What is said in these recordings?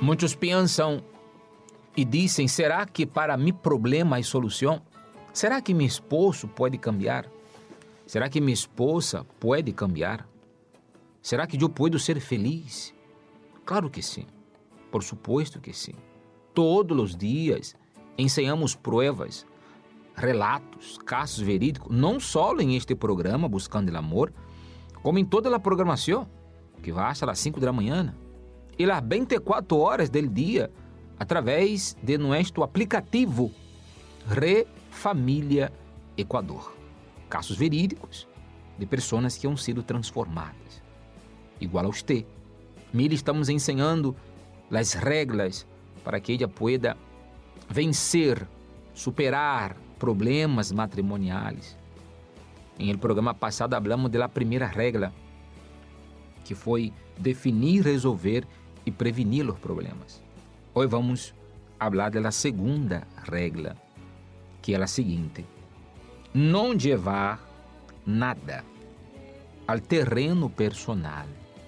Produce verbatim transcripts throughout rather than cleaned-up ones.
Muitos pensam e dizem, será que para meu problema há solução? Será que meu esposo pode cambiar? Será que minha esposa pode cambiar? Será que eu posso ser feliz? Claro que sim, por supuesto que sim. Todos os dias ensinamos provas, relatos, casos verídicos, não só em este programa Buscando el Amor, como em toda a programação, que vai hasta as cinco da manhã e as vinte e quatro horas do dia, através de nosso aplicativo Re Família Equador. Casos verídicos de pessoas que han sido transformadas. Igual a você. Mire, estamos ensinando as regras para que ela pueda vencer, superar problemas matrimoniais. Em el programa passado, hablamos da primeira regra, que foi definir, resolver e prevenir os problemas. Hoje vamos falar da segunda regra, que é a seguinte: não levar nada ao terreno personal.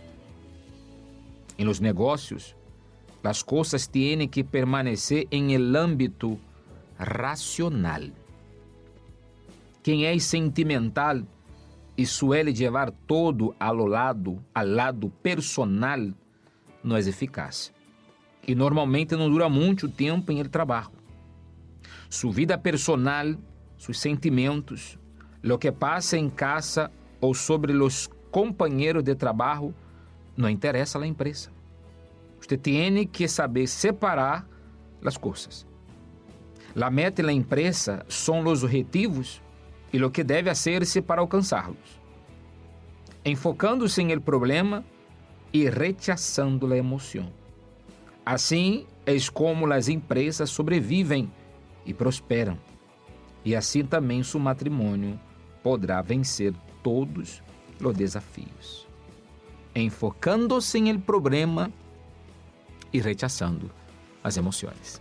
Em los negócios, as coisas têm que permanecer em el âmbito racional. Quem é sentimental e suele levar todo ao lado, ao lado personal, não é eficaz. E normalmente não dura muito tempo em el trabalho. Sua vida personal, seus sentimentos, lo que passa em casa ou sobre os companheiros de trabalho, não interessa à empresa. Você tem que saber separar as coisas. A meta da empresa são os objetivos e o que deve fazer-se para alcançá-los. Enfocando-se em el problema e rechazando a emoção. Assim é como as empresas sobrevivem e prosperam. E assim também seu matrimônio poderá vencer todos os desafios. Enfocando-se em el problema e rechazando as emoções.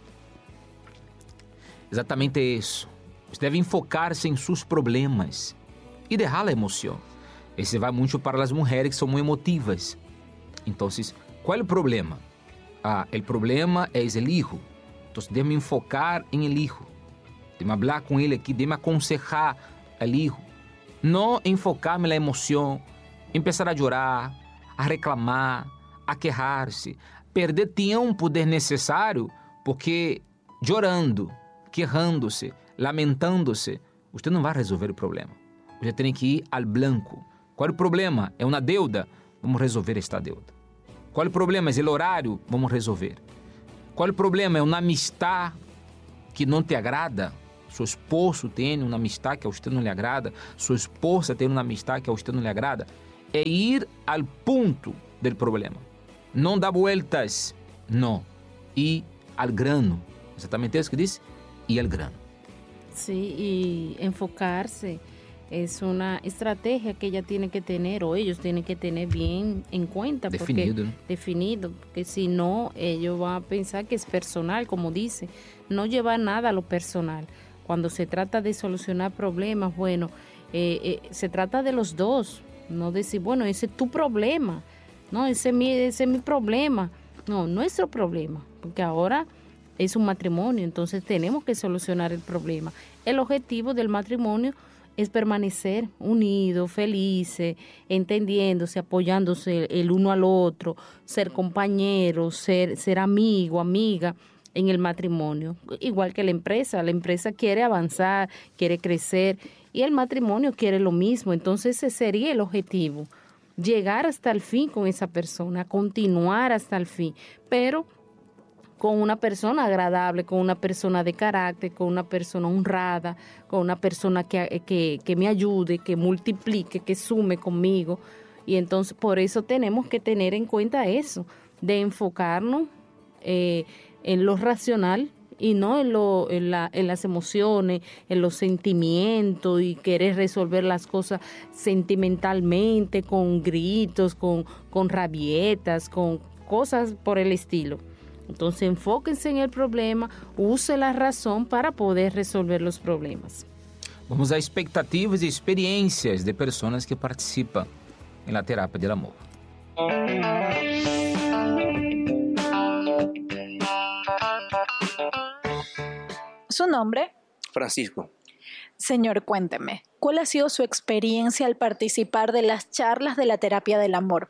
Exatamente isso. Você deve enfocar-se em seus problemas e deixar a emoção. Esse vai muito para as mulheres que são muito emotivas. Então, qual é o problema? Ah, o problema é o filho. Então, deve enfocar em el hijo. Deve falar com ele aqui, deve aconselhar o hijo. Não enfocar-me na emoção, começar a chorar, a reclamar, a queixar-se, perder tempo desnecessário, porque chorando, queixando-se, lamentando-se, você não vai resolver o problema. Você tem que ir ao blanco. Qual é o problema? É uma deuda? Vamos resolver esta deuda. Qual é o problema? É o horário? Vamos resolver. Qual é o problema? É uma amistade que não te agrada? Seu esposo tem uma amistade que a você não lhe agrada? Sua esposa tem uma amistade que a você não lhe agrada? É ir ao ponto do problema. Não dar vueltas, não. Ir ao grano. Exatamente isso que diz? Ir ao grano. Sí, y enfocarse es una estrategia que ella tiene que tener, o ellos tienen que tener bien en cuenta. Definido. Porque, definido, porque si no, ellos van a pensar que es personal, como dice, no llevar nada a lo personal. Cuando se trata de solucionar problemas, bueno, eh, eh, se trata de los dos, no decir, bueno, ese es tu problema, no, ese es mi, ese es mi problema, no, nuestro problema, porque ahora es un matrimonio, entonces tenemos que solucionar el problema. El objetivo del matrimonio es permanecer unidos, felices, entendiéndose, apoyándose el uno al otro, ser compañeros, ser, ser amigo, amiga en el matrimonio. Igual que la empresa, la empresa quiere avanzar, quiere crecer y el matrimonio quiere lo mismo. Entonces ese sería el objetivo, llegar hasta el fin con esa persona, continuar hasta el fin, pero con una persona agradable, con una persona de carácter, con una persona honrada, con una persona que, que, que me ayude, que multiplique, que sume conmigo. Y entonces por eso tenemos que tener en cuenta eso, de enfocarnos eh, en lo racional y no en, lo, en, la, en las emociones, en los sentimientos y querer resolver las cosas sentimentalmente, con gritos, con, con rabietas, con cosas por el estilo. Entonces enfóquense en el problema, use la razón para poder resolver los problemas. Vamos a expectativas e experiências de pessoas que participam na terapia do amor. ¿Su nombre? Francisco. Señor, cuénteme, ¿cuál ha sido su experiencia al participar de las charlas de la terapia del amor?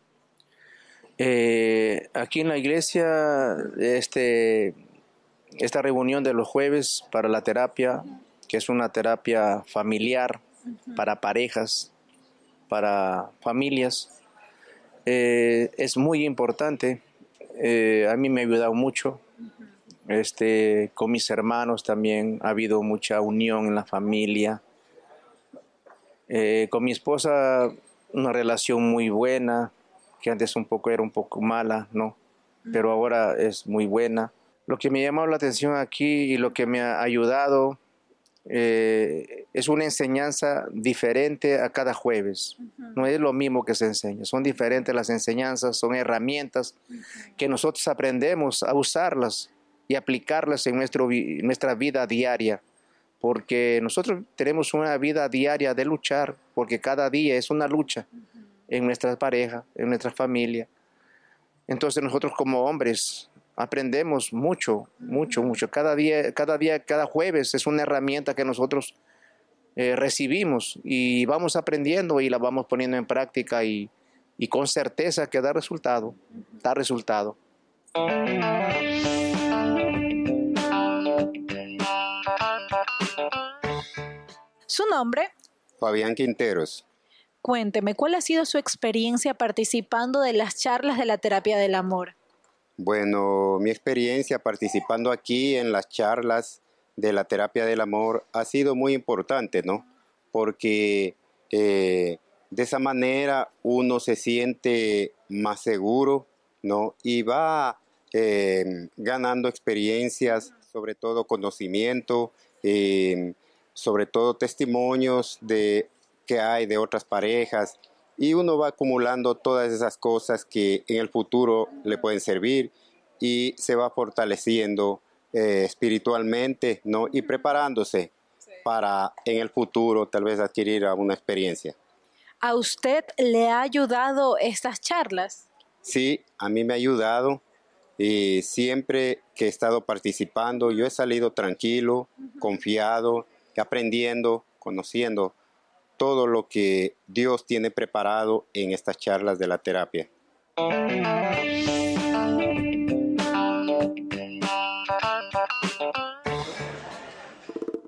Eh, aquí en la iglesia, este, esta reunión de los jueves para la terapia, que es una terapia familiar para parejas, para familias, eh, es muy importante. Eh, a mí me ha ayudado mucho. Este, con mis hermanos también ha habido mucha unión en la familia. Eh, con mi esposa una relación muy buena, que antes un poco era un poco mala, ¿no? Pero ahora es muy buena. Lo que me ha llamado la atención aquí y lo que me ha ayudado eh, es una enseñanza diferente a cada jueves. Uh-huh. No es lo mismo que se enseña, son diferentes las enseñanzas, son herramientas uh-huh. que nosotros aprendemos a usarlas y aplicarlas en nuestro, nuestra vida diaria. Porque nosotros tenemos una vida diaria de luchar, porque cada día es una lucha uh-huh. en nuestras parejas, en nuestra familia. Entonces nosotros como hombres aprendemos mucho, mucho, mucho. Cada día, cada día, cada jueves es una herramienta que nosotros eh, recibimos y vamos aprendiendo y la vamos poniendo en práctica y, y con certeza que da resultado, da resultado. ¿Su nombre? Fabián Quinteros. Cuénteme, ¿cuál ha sido su experiencia participando de las charlas de la terapia del amor? Bueno, mi experiencia participando aquí en las charlas de la terapia del amor ha sido muy importante, ¿no? Porque eh, de esa manera uno se siente más seguro, ¿no? Y va eh, ganando experiencias, sobre todo conocimiento, eh, sobre todo testimonios de que hay de otras parejas, y uno va acumulando todas esas cosas que en el futuro le pueden servir y se va fortaleciendo eh, espiritualmente, ¿no? Y preparándose sí. para en el futuro tal vez adquirir alguna experiencia. ¿A usted le ha ayudado estas charlas? Sí, a mí me ha ayudado y siempre que he estado participando yo he salido tranquilo, uh-huh. confiado, aprendiendo, conociendo todo lo que Dios tiene preparado en estas charlas de la terapia.